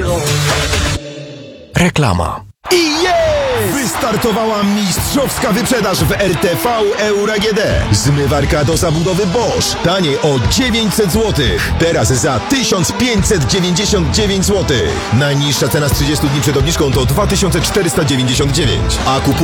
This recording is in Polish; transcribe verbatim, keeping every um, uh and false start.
Reklama. I jest! Wystartowała mistrzowska wyprzedaż w R T V Euro A G D. Zmywarka do zabudowy Bosch. Taniej o dziewięćset złotych. Teraz za tysiąc pięćset dziewięćdziesiąt dziewięć złotych. Najniższa cena z trzydziestu dni przed obniżką to dwa tysiące czterysta dziewięćdziesiąt dziewięć. A kup